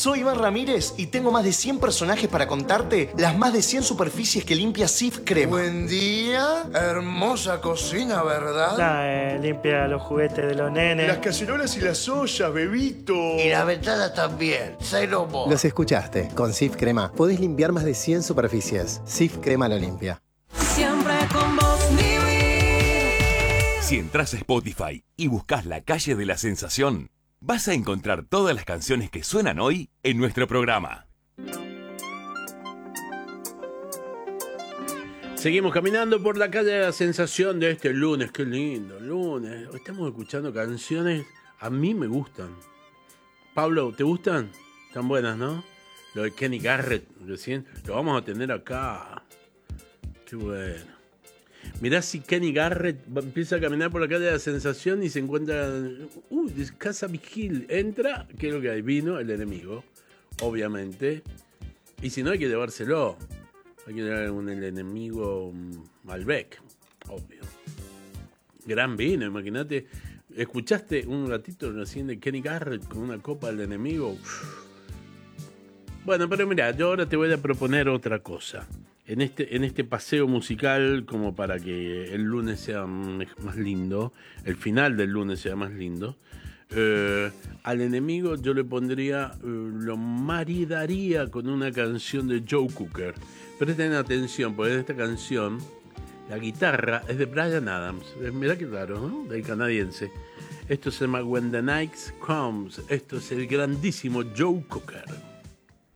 Soy Iván Ramírez y tengo más de 100 personajes para contarte las más de 100 superficies que limpia Cif Crema. Buen día, hermosa cocina, ¿verdad? Limpia los juguetes de los nenes. Las cacerolas y las ollas, bebito. Y la ventana también, say no more. Los escuchaste. Con Cif Crema podés limpiar más de 100 superficies. Cif Crema lo limpia. Siempre con vos, vivir. Si entras a Spotify y buscas La Calle de la Sensación, vas a encontrar todas las canciones que suenan hoy en nuestro programa. Seguimos caminando por la calle de la sensación de este lunes. Qué lindo, lunes. Estamos escuchando canciones, a mí me gustan. Pablo, ¿te gustan? Están buenas, ¿no? Lo de Kenny Garrett, recién. Lo vamos a tener acá. Qué bueno. Mirá si Kenny Garrett empieza a caminar por la calle de la sensación y se encuentra... Casa Vigil. Entra, ¿qué es lo que hay? Vino el enemigo, obviamente. Y si no, hay que llevárselo. Hay que llevar el enemigo Malbec, obvio. Gran vino, imagínate. ¿Escuchaste un ratito recién de Kenny Garrett con una copa del enemigo? Bueno, pero mira, yo ahora te voy a proponer otra cosa. En este paseo musical, como para que el lunes sea más lindo, el final del lunes sea más lindo, al enemigo yo le pondría, lo maridaría con una canción de Joe Cocker. Presten atención, porque en esta canción la guitarra es de Bryan Adams. Mirá qué raro, ¿no? Del canadiense. Esto se llama When the Night Comes. Esto es el grandísimo Joe Cocker.